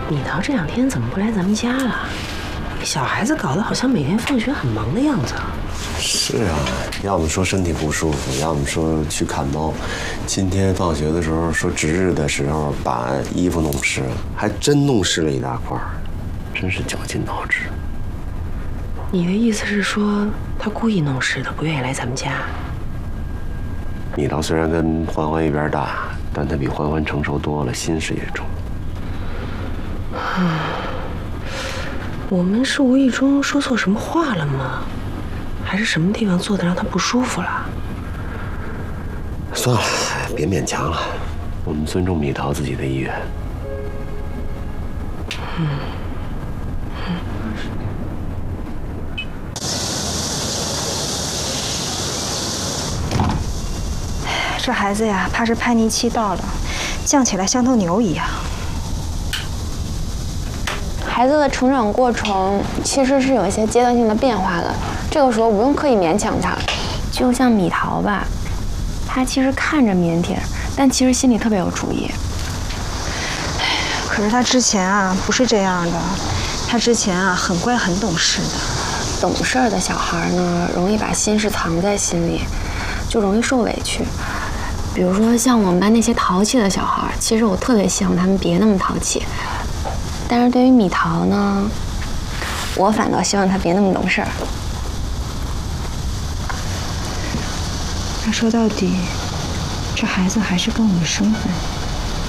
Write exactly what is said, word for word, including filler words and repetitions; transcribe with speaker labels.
Speaker 1: 米桃这两天怎么不来咱们家了？小孩子搞得好像每天放学很忙的样子。
Speaker 2: 是啊，要么说身体不舒服，要么说去看猫。今天放学的时候说值日的时候把衣服弄湿了，还真弄湿了一大块，真是绞尽脑汁。
Speaker 1: 你的意思是说他故意弄湿的，不愿意来咱们家？
Speaker 2: 米桃虽然跟欢欢一边大，但他比欢欢成熟多了，心事也重。
Speaker 1: 嗯，我们是无意中说错什么话了吗？还是什么地方做的让他不舒服了？
Speaker 2: 算了，别勉强了，我们尊重米桃自己的意愿。嗯。嗯。
Speaker 3: 这孩子呀，怕是叛逆期到了，犟起来像头牛一样。
Speaker 4: 孩子的成长过程其实是有一些阶段性的变化的，这个时候不用刻意勉强他。就像米桃吧，他其实看着腼腆，但其实心里特别有主意。
Speaker 3: 可是他之前啊不是这样的，他之前啊很乖很懂事的。
Speaker 4: 懂事儿的小孩呢，容易把心事藏在心里，就容易受委屈。比如说像我们班那些淘气的小孩，其实我特别希望他们别那么淘气。但是对于米桃呢，我反倒希望他别那么懂事儿。
Speaker 3: 那说到底，这孩子还是跟我们生分。